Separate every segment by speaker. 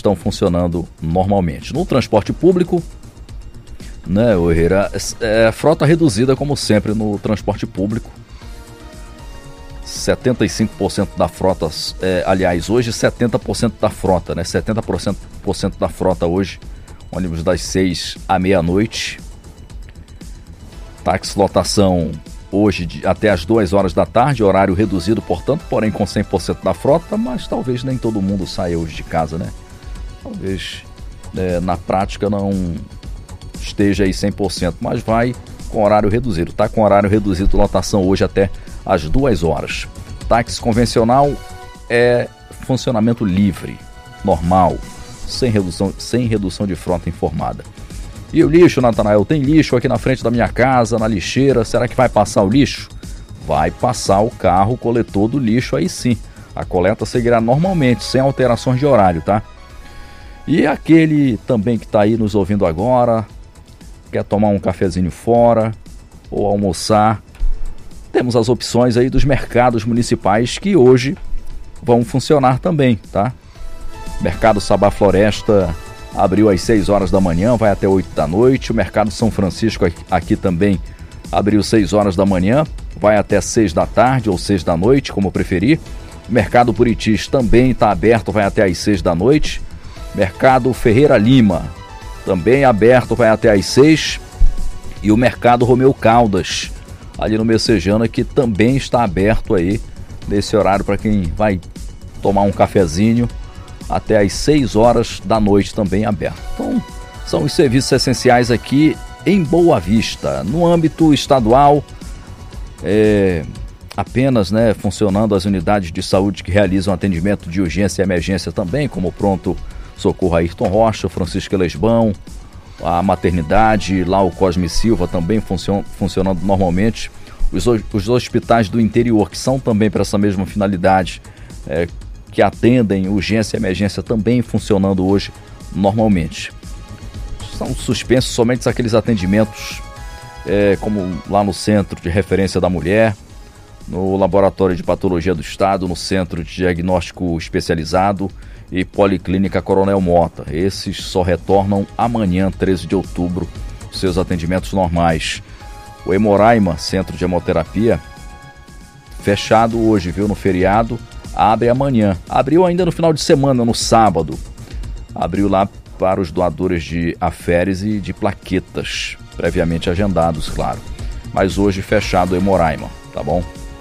Speaker 1: estão funcionando normalmente. No transporte público, né, o Herrera, frota reduzida como sempre no transporte público. 75% da frota, aliás, hoje 70% da frota, né? 70% da frota hoje, ônibus das 6 à meia-noite. Táxi lotação hoje até as 2 horas da tarde, horário reduzido, portanto, porém com 100% da frota, mas talvez nem todo mundo saia hoje de casa, né? Talvez na prática não esteja aí 100%, mas vai com horário reduzido. Tá com horário reduzido, lotação hoje até às 2 horas. Táxi convencional é funcionamento livre, normal, sem redução de frota informada. E o lixo, Natanael? Tem lixo aqui na frente da minha casa, na lixeira. Será que vai passar o lixo? Vai passar o carro coletor do lixo aí sim. A coleta seguirá normalmente, sem alterações de horário, tá? E aquele também que está aí nos ouvindo agora, quer tomar um cafezinho fora ou almoçar, temos as opções aí dos mercados municipais que hoje vão funcionar também, tá? Mercado Sabá Floresta abriu às 6 horas da manhã, vai até 8 da noite. O Mercado São Francisco aqui também abriu 6 horas da manhã, vai até 6 da tarde ou 6 da noite, como preferir. O Mercado Buritis também está aberto, vai até às 6 da noite. Mercado Ferreira Lima também aberto, vai até às 6. E o Mercado Romeu Caldas, ali no Messejana, que também está aberto aí nesse horário para quem vai tomar um cafezinho, até às 6 horas da noite também aberto. Então, são os serviços essenciais aqui em Boa Vista. No âmbito estadual, apenas, né, funcionando as unidades de saúde que realizam atendimento de urgência e emergência também, como o Pronto Socorro Ayrton Rocha, Francisco Elesbão, a maternidade, lá o Cosme Silva também funcionando normalmente. Os hospitais do interior, que são também para essa mesma finalidade, que atendem urgência e emergência, também funcionando hoje normalmente. São suspensos somente aqueles atendimentos como lá no Centro de Referência da Mulher, no Laboratório de Patologia do Estado, no Centro de Diagnóstico Especializado e Policlínica Coronel Mota. Esses só retornam amanhã, 13 de outubro, seus atendimentos normais. O Hemoraima, Centro de Hemoterapia, fechado hoje, viu, no feriado, abre amanhã. Abriu ainda no final de semana, no sábado. Abriu lá para os doadores de aférese de plaquetas, previamente agendados, claro. Mas hoje fechado o Hemoraima, tá bom?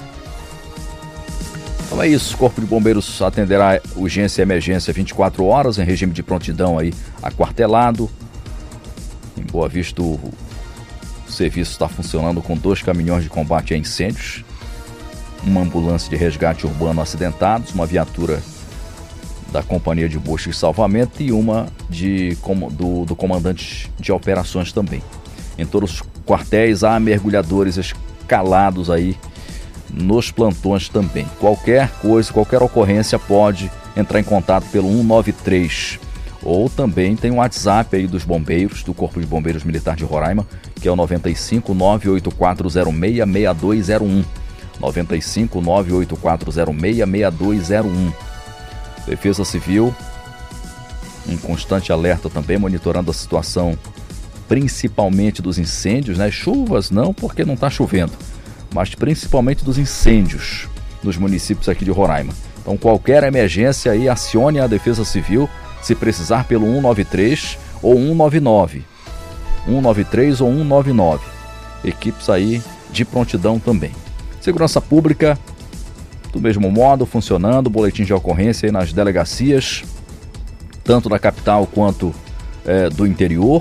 Speaker 1: Então é isso, o Corpo de Bombeiros atenderá urgência e emergência 24 horas, em regime de prontidão aí, aquartelado. Em Boa Vista, o serviço está funcionando com 2 caminhões de combate a incêndios, uma ambulância de resgate urbano acidentados, uma viatura da Companhia de Busca e Salvamento e uma do comandante de operações também. Em todos os quartéis há mergulhadores escalados aí nos plantões também. Qualquer coisa, qualquer ocorrência pode entrar em contato pelo 193. Ou também tem um WhatsApp aí dos bombeiros, do Corpo de Bombeiros Militar de Roraima, que é o 95 98406 6201. 95 98406 6201. Defesa Civil em constante alerta também, monitorando a situação principalmente dos incêndios, né? Chuvas não, porque não está chovendo, mas principalmente dos incêndios nos municípios aqui de Roraima. Então qualquer emergência aí, acione a Defesa Civil, se precisar pelo 193 ou 199. 193 ou 199. Equipes aí de prontidão também. Segurança Pública, do mesmo modo, funcionando, boletim de ocorrência aí nas delegacias, tanto da capital quanto do interior.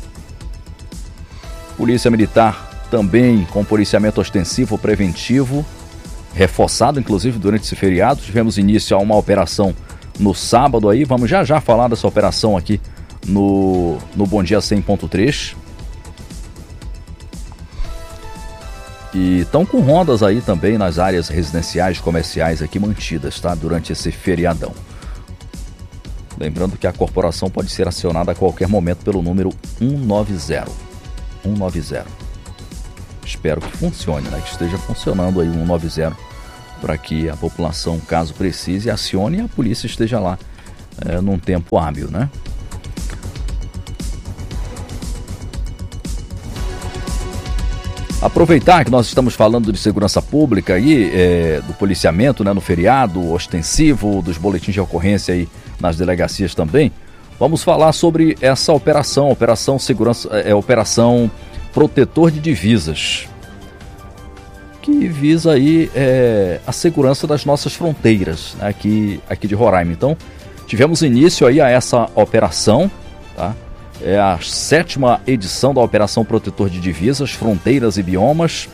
Speaker 1: Polícia Militar também com policiamento ostensivo preventivo, reforçado inclusive durante esse feriado. Tivemos início a uma operação no sábado aí, vamos já falar dessa operação aqui no Bom Dia 100.3. E estão com rondas aí também nas áreas residenciais, comerciais aqui mantidas, tá? Durante esse feriadão. Lembrando que a corporação pode ser acionada a qualquer momento pelo número 190. 190. Espero que funcione, né? Que esteja funcionando aí o 190 para que a população, caso precise, acione e a polícia esteja lá num tempo hábil, né? Aproveitar que nós estamos falando de segurança pública aí, do policiamento, né, no feriado ostensivo, dos boletins de ocorrência aí nas delegacias também, vamos falar sobre essa operação segurança, operação Protetor de Divisas, que visa aí a segurança das nossas fronteiras, né, aqui de Roraima. Então, tivemos início aí a essa operação, tá? É a 7ª edição da Operação Protetor de Divisas, Fronteiras e Biomas,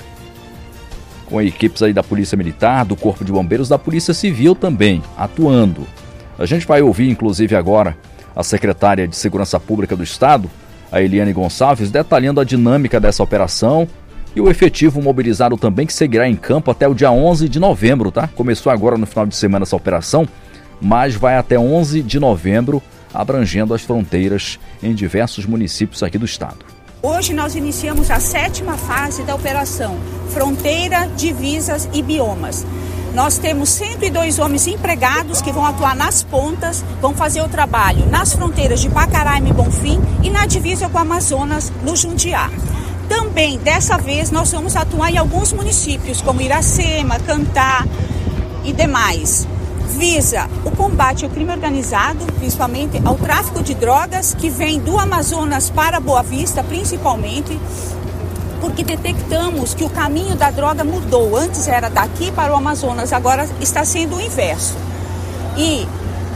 Speaker 1: com equipes aí da Polícia Militar, do Corpo de Bombeiros, da Polícia Civil também, atuando. A gente vai ouvir, inclusive, agora a secretária de Segurança Pública do Estado, a Eliane Gonçalves, detalhando a dinâmica dessa operação e o efetivo mobilizado também, que seguirá em campo até o dia 11 de novembro, tá? Começou agora no final de semana essa operação, mas vai até 11 de novembro, abrangendo as fronteiras em diversos municípios aqui do estado.
Speaker 2: Hoje nós iniciamos a 7ª fase da operação Fronteira, Divisas e Biomas. Nós temos 102 homens empregados que vão atuar nas pontas, vão fazer o trabalho nas fronteiras de Pacaraima e Bonfim e na divisa com o Amazonas, no Jundiá. Também, dessa vez, nós vamos atuar em alguns municípios, como Iracema, Cantá e demais. Visa o combate ao crime organizado, principalmente ao tráfico de drogas, que vem do Amazonas para Boa Vista, principalmente, porque detectamos que o caminho da droga mudou. Antes era daqui para o Amazonas, agora está sendo o inverso. E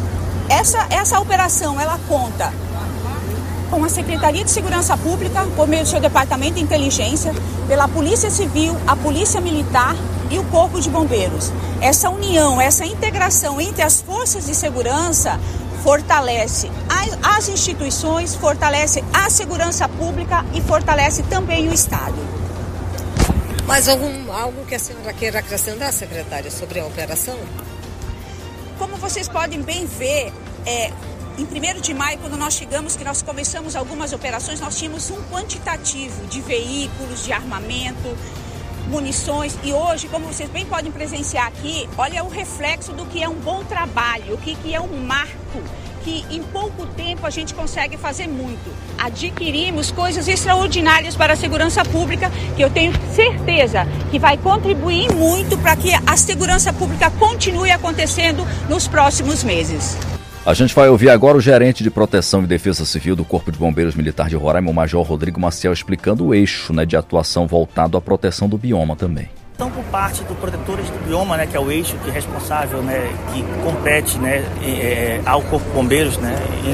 Speaker 2: essa operação, ela conta com a Secretaria de Segurança Pública, por meio do seu Departamento de Inteligência, pela Polícia Civil, a Polícia Militar e o Corpo de Bombeiros. Essa união, essa integração entre as forças de segurança fortalece as instituições, fortalece a segurança pública e fortalece também o Estado.
Speaker 3: Mais algo que a senhora queira acrescentar, secretária, sobre a operação?
Speaker 2: Como vocês podem bem ver, em 1º de maio, quando nós chegamos, que nós começamos algumas operações, nós tínhamos um quantitativo de veículos, de armamento, munições, e hoje, como vocês bem podem presenciar aqui, olha o reflexo do que é um bom trabalho, o que é um marco, que em pouco tempo a gente consegue fazer muito. Adquirimos coisas extraordinárias para a segurança pública, que eu tenho certeza que vai contribuir muito para que a segurança pública continue acontecendo nos próximos meses.
Speaker 1: A gente vai ouvir agora o gerente de Proteção e Defesa Civil do Corpo de Bombeiros Militar de Roraima, o Major Rodrigo Maciel, explicando o eixo, né, de atuação voltado à proteção do bioma também.
Speaker 4: Então, por parte do Protetores do Bioma, né, que é o eixo que é responsável, né, que compete, né, ao Corpo de Bombeiros, né,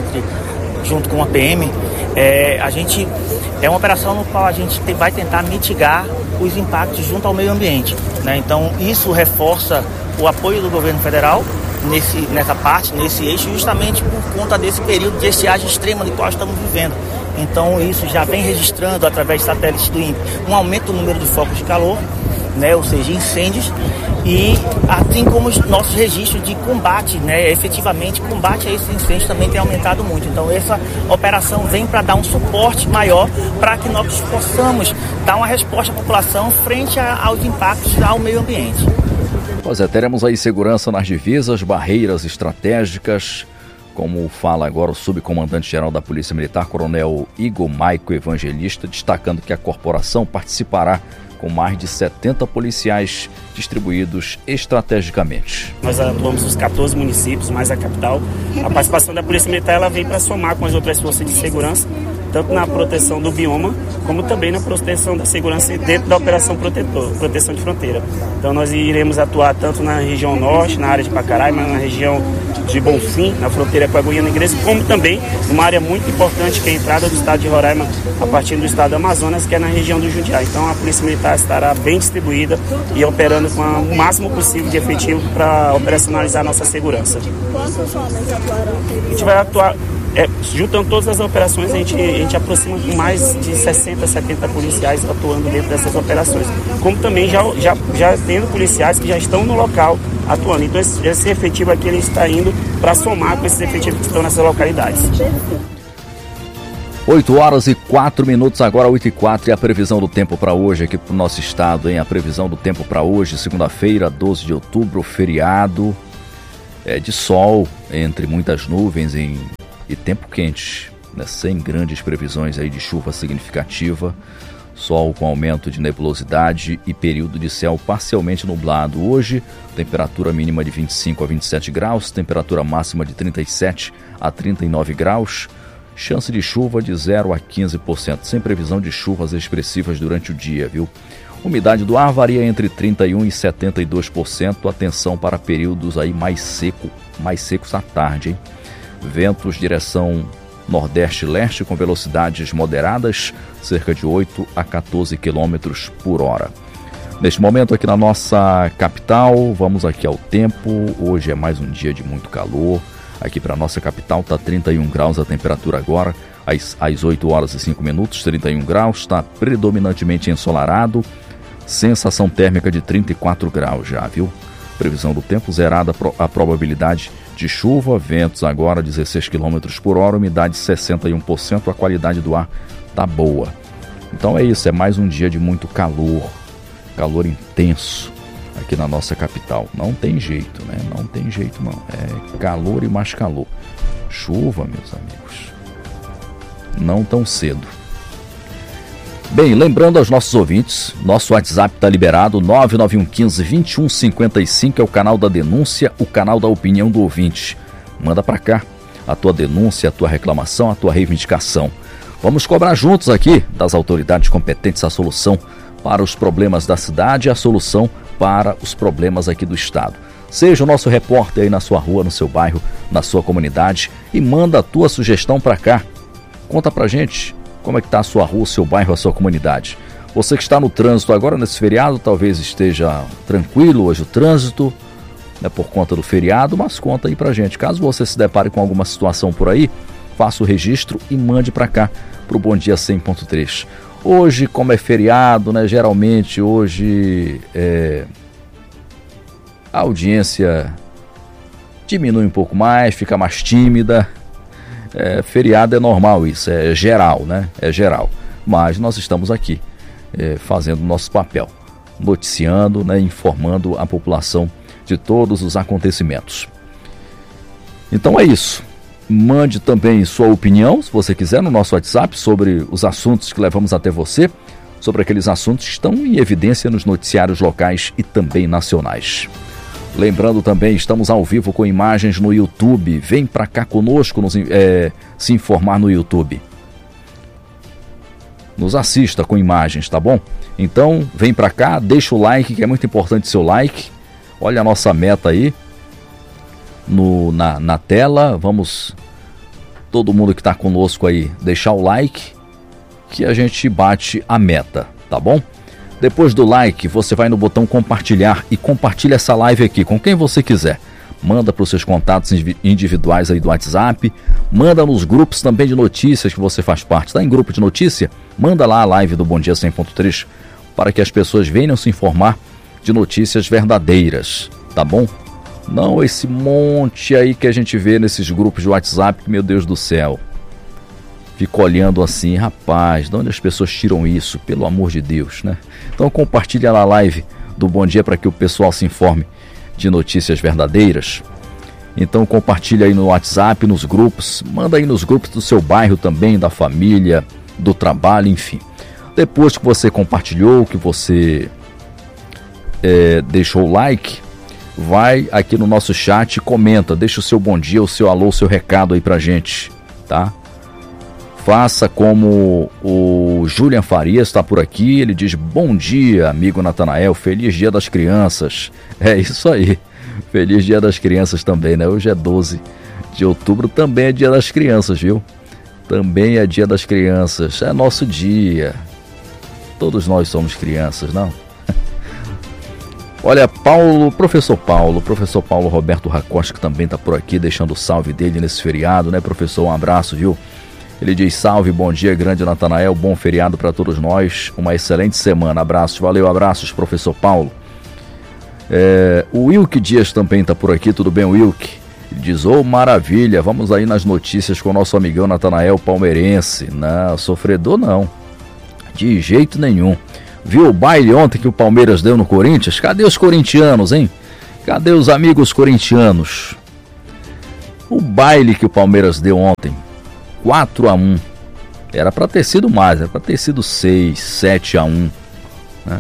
Speaker 4: junto com a PM, a gente é uma operação no qual a gente vai tentar mitigar os impactos junto ao meio ambiente, né? Então, isso reforça o apoio do governo federal nessa parte, nesse eixo, justamente por conta desse período de estiagem extrema no qual estamos vivendo. Então, isso já vem registrando, através de satélites do INPE, um aumento do número de focos de calor, né, ou seja, incêndios, e assim como os nossos registros de combate, né, efetivamente, combate a esses incêndios também tem aumentado muito. Então, essa operação vem para dar um suporte maior para que nós possamos dar uma resposta à população frente aos impactos ao meio ambiente.
Speaker 1: Pois é, teremos aí segurança nas divisas, barreiras estratégicas, como fala agora o subcomandante-geral da Polícia Militar, Coronel Igor Maico Evangelista, destacando que a corporação participará com mais de 70 policiais distribuídos estrategicamente.
Speaker 5: Nós atuamos nos 14 municípios, mais a capital. A participação da Polícia Militar ela vem para somar com as outras forças de segurança, tanto na proteção do bioma, como também na proteção da segurança dentro da Operação Proteção de Fronteira. Então nós iremos atuar tanto na região norte, na área de Pacaraima, na região de Bonfim, na fronteira com a Guiana Inglesa, como também numa área muito importante que é a entrada do estado de Roraima, a partir do estado do Amazonas, que é na região do Jundiá. Então a Polícia Militar estará bem distribuída e operando com o máximo possível de efetivo para operacionalizar a nossa segurança.
Speaker 2: Quantos homens atuarão?
Speaker 5: A gente vai atuar, juntando todas as operações, a gente aproxima mais de 60, 70 policiais atuando dentro dessas operações. Como também já tendo policiais que já estão no local atuando. Então esse efetivo aqui ele está indo para somar com esses efetivos que estão nessas localidades.
Speaker 1: 8h04, agora 8h04, e a previsão do tempo para hoje aqui para o nosso estado, hein? A previsão do tempo para hoje, segunda-feira, 12 de outubro, feriado. de sol, entre muitas nuvens e tempo quente, né? Sem grandes previsões aí de chuva significativa. Sol com aumento de nebulosidade e período de céu parcialmente nublado. Hoje, temperatura mínima de 25 a 27 graus, temperatura máxima de 37 a 39 graus. Chance de chuva de 0 a 15%, sem previsão de chuvas expressivas durante o dia, viu? Umidade do ar varia entre 31% e 72%. Atenção para períodos aí mais secos à tarde, hein? Ventos direção nordeste-leste com velocidades moderadas, cerca de 8 a 14 km por hora. Neste momento aqui na nossa capital, vamos aqui ao tempo. Hoje é mais um dia de muito calor. Aqui para a nossa capital está 31 graus a temperatura agora, às 8 horas e 5 minutos, 31 graus, está predominantemente ensolarado, sensação térmica de 34 graus já, viu? Previsão do tempo zerada a probabilidade de chuva, ventos agora 16 km por hora, umidade 61%, a qualidade do ar tá boa. Então é isso, é mais um dia de muito calor intenso aqui na nossa capital. Não tem jeito, né? Não tem jeito não, é calor e mais calor. Chuva, meus amigos, não tão cedo. Bem, lembrando aos nossos ouvintes, nosso WhatsApp está liberado, 99115-2155 é o canal da denúncia, o canal da opinião do ouvinte. Manda para cá a tua denúncia, a tua reclamação, a tua reivindicação. Vamos cobrar juntos aqui das autoridades competentes a solução para os problemas da cidade e a solução para os problemas aqui do estado. Seja o nosso repórter aí na sua rua, no seu bairro, na sua comunidade e manda a tua sugestão para cá. Conta pra gente como é que está a sua rua, o seu bairro, a sua comunidade. Você que está no trânsito agora nesse feriado, talvez esteja tranquilo hoje o trânsito, né, por conta do feriado, mas conta aí pra gente. Caso você se depare com alguma situação por aí, faça o registro e mande para cá, pro Bom Dia 100.3. Hoje, como é feriado, né, geralmente hoje a audiência diminui um pouco mais, fica mais tímida. Feriado é normal isso, é geral, né? É geral. Mas nós estamos aqui fazendo o nosso papel, noticiando, né, informando a população de todos os acontecimentos. Então é isso. Mande também sua opinião, se você quiser, no nosso WhatsApp sobre os assuntos que levamos até você, sobre aqueles assuntos que estão em evidência nos noticiários locais e também nacionais. Lembrando também, estamos ao vivo com imagens no YouTube. Vem para cá conosco se informar no YouTube. Nos assista com imagens, tá bom? Então, vem para cá, deixa o like, que é muito importante seu like. Olha a nossa meta aí na tela. Vamos, todo mundo que está conosco aí, deixar o like, que a gente bate a meta, tá bom? Depois do like, você vai no botão compartilhar e compartilha essa live aqui com quem você quiser. Manda para os seus contatos individuais aí do WhatsApp, manda nos grupos também de notícias que você faz parte. Está em grupo de notícia? Manda lá a live do Bom Dia 100.3 para que as pessoas venham se informar de notícias verdadeiras, tá bom? Não esse monte aí que a gente vê nesses grupos de WhatsApp, que, meu Deus do céu, fico olhando assim, rapaz, de onde as pessoas tiram isso? Pelo amor de Deus, né? Então compartilha lá a live do Bom Dia para que o pessoal se informe de notícias verdadeiras. Então compartilha aí no WhatsApp, nos grupos, manda aí nos grupos do seu bairro também, da família, do trabalho, enfim. Depois que você compartilhou, que você deixou o like, vai aqui no nosso chat e comenta, deixa o seu bom dia, o seu alô, o seu recado aí pra gente, tá? Faça como o Julian Farias está por aqui, ele diz: bom dia, amigo Natanael, feliz dia das crianças. É isso aí, feliz dia das crianças também, né? Hoje é 12 de outubro, também é dia das crianças, viu? Também é dia das crianças, é nosso dia. Todos nós somos crianças, não? Olha, professor Paulo Roberto Racosta, que também está por aqui, deixando o salve dele nesse feriado, né, professor? Um abraço, viu? Ele diz: salve, bom dia, grande Natanael, bom feriado para todos nós, uma excelente semana, abraços, valeu, abraços, professor Paulo. O Wilke Dias também está por aqui, tudo bem, Wilke? Ele diz: ô, maravilha, vamos aí nas notícias com o nosso amigão Natanael palmeirense. Não, sofredor não, de jeito nenhum. Viu o baile ontem que o Palmeiras deu no Corinthians? Cadê os corintianos, hein? Cadê os amigos corintianos? O baile que o Palmeiras deu ontem, 4-1, era para ter sido mais, era para ter sido 6, 7-1, né?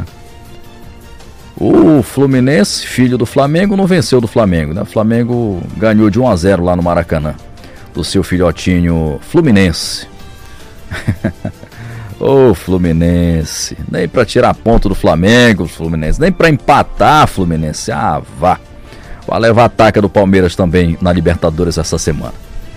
Speaker 1: O Fluminense, filho do Flamengo, não venceu do Flamengo, né? O Flamengo ganhou de 1-0 lá no Maracanã, do seu filhotinho Fluminense. Ô Fluminense, nem pra tirar ponto do Flamengo, Fluminense, nem pra empatar, Fluminense. Ah, vá. Vai levar a taca do Palmeiras também na Libertadores essa semana.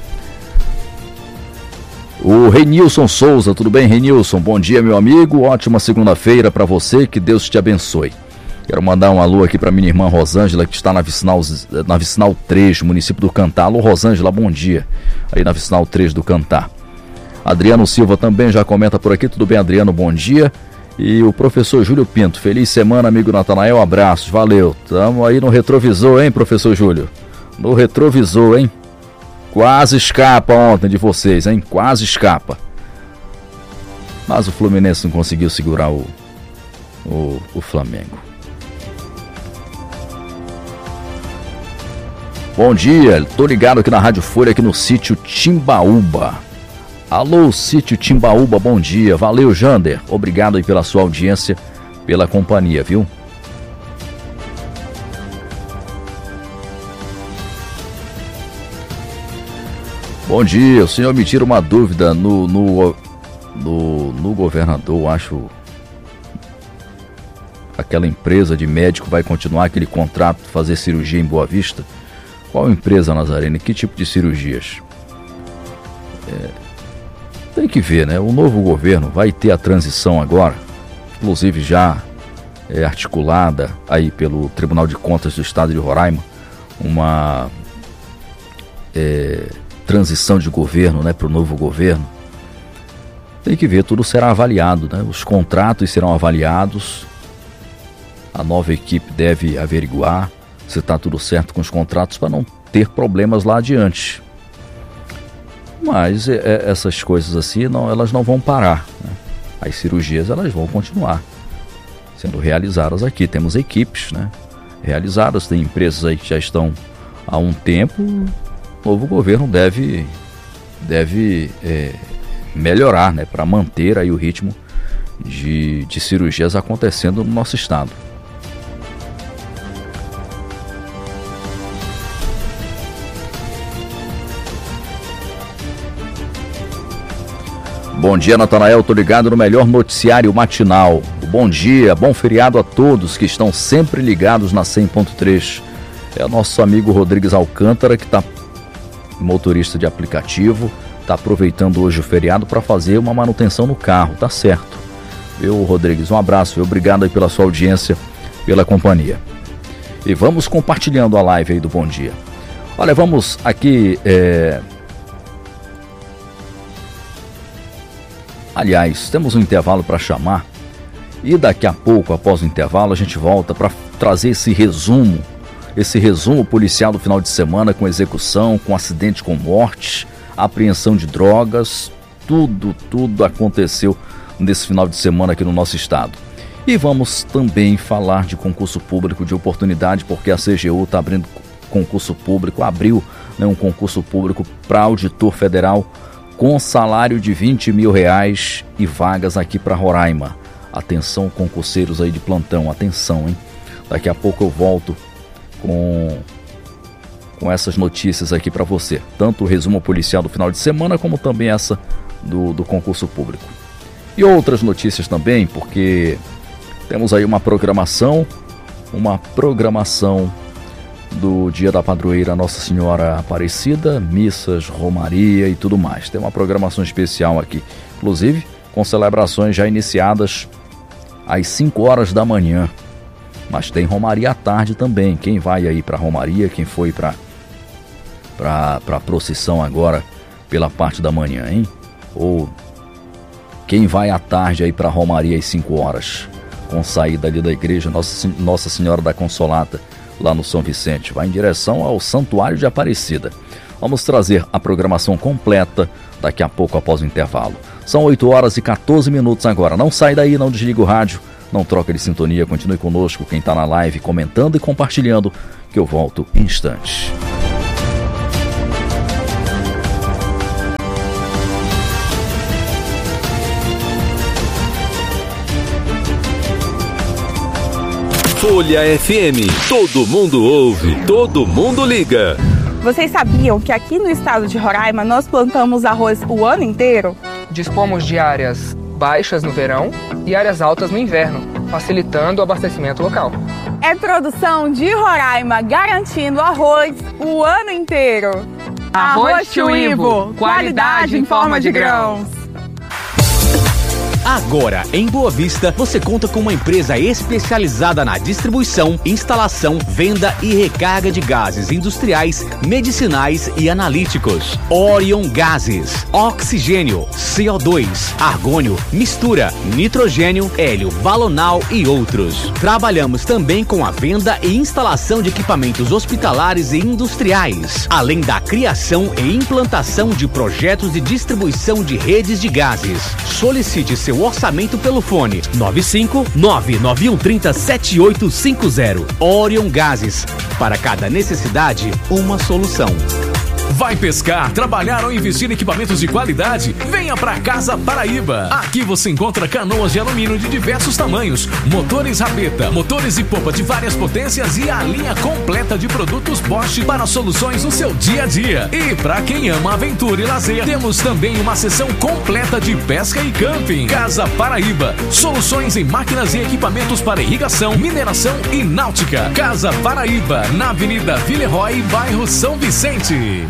Speaker 1: O Renilson Souza, tudo bem, Renilson? Bom dia, meu amigo. Ótima segunda-feira pra você, que Deus te abençoe. Quero mandar um alô aqui pra minha irmã Rosângela, que está na Vicinal 3, município do Cantá. Alô, Rosângela, bom dia. Aí na Vicinal 3 do Cantá. Adriano Silva também já comenta por aqui. Tudo bem, Adriano? Bom dia. E o professor Júlio Pinto. Feliz semana, amigo Natanael. Abraços. Valeu. Tamo aí no retrovisor, hein, professor Júlio? No retrovisor, hein? Quase escapa ontem de vocês, hein? Quase escapa. Mas o Fluminense não conseguiu segurar o Flamengo. Bom dia. Tô ligado aqui na Rádio Folha, aqui no sítio Timbaúba. Alô, sítio Timbaúba, bom dia. Valeu, Jander. Obrigado aí pela sua audiência, pela companhia, viu? Bom dia. O senhor me tira uma dúvida no governador, acho. Aquela empresa de médico vai continuar aquele contrato de fazer cirurgia em Boa Vista? Qual empresa, Nazarene? Que tipo de cirurgias? Tem que ver, né? O novo governo vai ter a transição agora, inclusive já articulada aí pelo Tribunal de Contas do Estado de Roraima, uma transição de governo, né, para o novo governo. Tem que ver, tudo será avaliado, né? Os contratos serão avaliados, a nova equipe deve averiguar se está tudo certo com os contratos para não ter problemas lá adiante. Mas essas coisas assim, elas não vão parar, né? As cirurgias, elas vão continuar sendo realizadas aqui. Temos equipes, né, realizadas, tem empresas aí que já estão há um tempo. O novo governo deve melhorar, né, para manter aí o ritmo de cirurgias acontecendo no nosso estado. Bom dia, Natanael, tô ligado no melhor noticiário matinal. Bom dia, bom feriado a todos que estão sempre ligados na 100.3. É o nosso amigo Rodrigues Alcântara, que está motorista de aplicativo, está aproveitando hoje o feriado para fazer uma manutenção no carro, tá certo. Viu, Rodrigues? Um abraço, viu? Obrigado aí pela sua audiência, pela companhia. E vamos compartilhando a live aí do Bom Dia. Olha, vamos aqui... Aliás, temos um intervalo para chamar e daqui a pouco, após o intervalo, a gente volta para trazer esse resumo policial do final de semana, com execução, com acidente com morte, apreensão de drogas, tudo aconteceu nesse final de semana aqui no nosso estado. E vamos também falar de concurso público de oportunidade, porque a CGU está abrindo concurso público, abriu, né, um concurso público para auditor federal, com salário de R$20 mil e vagas aqui para Roraima. Atenção, concurseiros aí de plantão, atenção, hein? Daqui a pouco eu volto com essas notícias aqui para você. Tanto o resumo policial do final de semana, como também essa do concurso público. E outras notícias também, porque temos aí uma programação do Dia da Padroeira Nossa Senhora Aparecida, missas, romaria e tudo mais. Tem uma programação especial aqui, inclusive com celebrações já iniciadas às 5 horas da manhã. Mas tem romaria à tarde também. Quem vai aí para romaria, quem foi para a procissão agora pela parte da manhã, hein? Ou quem vai à tarde aí para romaria às 5 horas, com saída ali da igreja Nossa Senhora da Consolata, lá no São Vicente, vai em direção ao Santuário de Aparecida. Vamos trazer a programação completa daqui a pouco após o intervalo. São 8 horas e 14 minutos agora. Não sai daí, não desliga o rádio, não troca de sintonia, continue conosco, quem está na live, comentando e compartilhando, que eu volto em instantes.
Speaker 6: Folha FM. Todo mundo ouve, todo mundo liga.
Speaker 7: Vocês sabiam que aqui no estado de Roraima nós plantamos arroz o ano inteiro?
Speaker 8: Dispomos de áreas baixas no verão e áreas altas no inverno, facilitando o abastecimento local.
Speaker 7: É produção de Roraima, garantindo arroz o ano inteiro.
Speaker 8: Arroz Tio Ivo, qualidade em forma de grãos.
Speaker 9: Agora, em Boa Vista, você conta com uma empresa especializada na distribuição, instalação, venda e recarga de gases industriais, medicinais e analíticos. Orion Gases, oxigênio, CO2, argônio, mistura, nitrogênio, hélio, balonal e outros. Trabalhamos também com a venda e instalação de equipamentos hospitalares e industriais, além da criação e implantação de projetos de distribuição de redes de gases. Solicite seu orçamento pelo fone 95991307850. Orion Gases. Para cada necessidade, uma solução.
Speaker 10: Vai pescar, trabalhar ou investir em equipamentos de qualidade? Venha para Casa Paraíba. Aqui você encontra canoas de alumínio de diversos tamanhos, motores rabeta, motores e popa de várias potências e a linha completa de produtos Bosch para soluções no seu dia a dia. E para quem ama aventura e lazer, temos também uma seção completa de pesca e camping. Casa Paraíba. Soluções em máquinas e equipamentos para irrigação, mineração e náutica. Casa Paraíba, na Avenida Villeroy, bairro São Vicente.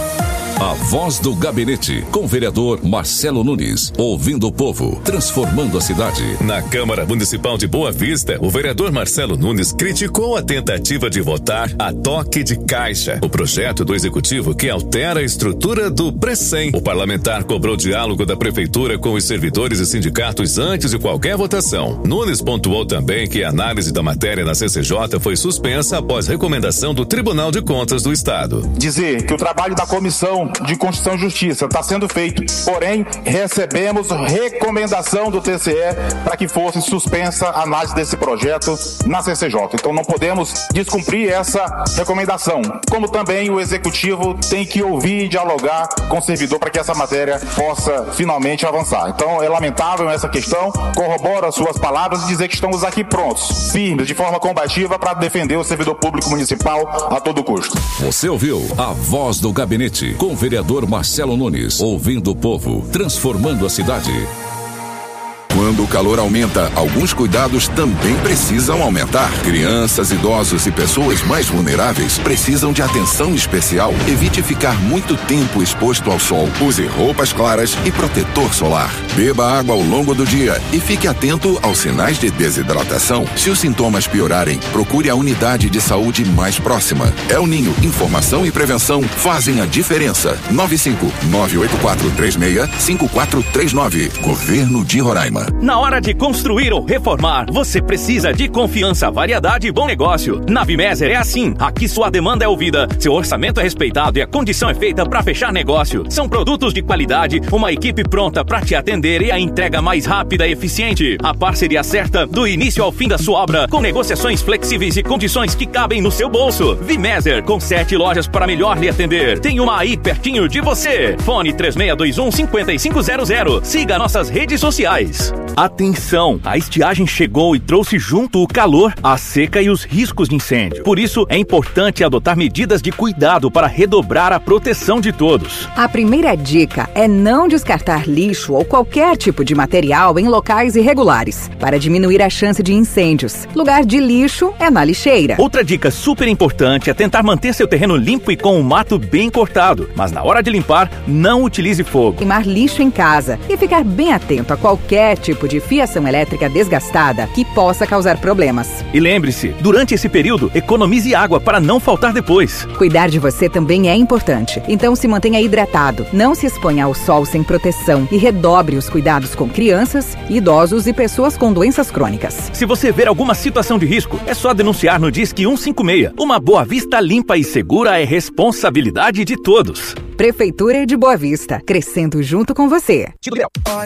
Speaker 11: A Voz do Gabinete, com o vereador Marcelo Nunes, ouvindo o povo, transformando a cidade.
Speaker 12: Na Câmara Municipal de Boa Vista, o vereador Marcelo Nunes criticou a tentativa de votar a toque de caixa, o projeto do Executivo que altera a estrutura do Precem. O parlamentar cobrou diálogo da Prefeitura com os servidores e sindicatos antes de qualquer votação. Nunes pontuou também que a análise da matéria na CCJ foi suspensa após recomendação do Tribunal de Contas do Estado.
Speaker 13: Dizer que o trabalho da Comissão de Constituição e Justiça está sendo feito, porém recebemos recomendação do TCE para que fosse suspensa a análise desse projeto na CCJ. Então não podemos descumprir essa recomendação, como também o Executivo tem que ouvir e dialogar com o servidor para que essa matéria possa finalmente avançar. Então é lamentável essa questão, corroboro as suas palavras e dizer que estamos aqui prontos, firmes, de forma combativa para defender o servidor público municipal a todo custo.
Speaker 11: Você ouviu a Voz do Gabinete, com o vereador Marcelo Nunes, ouvindo o povo, transformando a cidade.
Speaker 14: Quando o calor aumenta, alguns cuidados também precisam aumentar. Crianças, idosos e pessoas mais vulneráveis precisam de atenção especial. Evite ficar muito tempo exposto ao sol. Use roupas claras e protetor solar. Beba água ao longo do dia e fique atento aos sinais de desidratação. Se os sintomas piorarem, procure a unidade de saúde mais próxima. El Ninho, informação e prevenção fazem a diferença. 95984365439. Governo de Roraima.
Speaker 9: Na hora de construir ou reformar, você precisa de confiança, variedade e bom negócio. Na Vimeser é assim. Aqui sua demanda é ouvida, seu orçamento é respeitado e a condição é feita para fechar negócio. São produtos de qualidade, uma equipe pronta para te atender e a entrega mais rápida e eficiente. A parceria certa do início ao fim da sua obra, com negociações flexíveis e condições que cabem no seu bolso. Vimeser, com 7 lojas para melhor lhe atender. Tem uma aí pertinho de você. Fone 3621-5500. Siga nossas redes sociais. Atenção! A estiagem chegou e trouxe junto o calor, a seca e os riscos de incêndio. Por isso, é importante adotar medidas de cuidado para redobrar a proteção de todos.
Speaker 15: A primeira dica é não descartar lixo ou qualquer tipo de material em locais irregulares, para diminuir a chance de incêndios. Lugar de lixo é na lixeira.
Speaker 9: Outra dica super importante é tentar manter seu terreno limpo e com o mato bem cortado. Mas na hora de limpar, não utilize fogo.
Speaker 15: Queimar lixo em casa e ficar bem atento a qualquer tipo de fiação elétrica desgastada que possa causar problemas.
Speaker 9: E lembre-se, durante esse período, economize água para não faltar depois.
Speaker 15: Cuidar de você também é importante, então se mantenha hidratado, não se exponha ao sol sem proteção e redobre os cuidados com crianças, idosos e pessoas com doenças crônicas.
Speaker 9: Se você ver alguma situação de risco, é só denunciar no Disque 156. Uma Boa Vista limpa e segura é responsabilidade de todos.
Speaker 15: Prefeitura de Boa Vista, crescendo junto com você.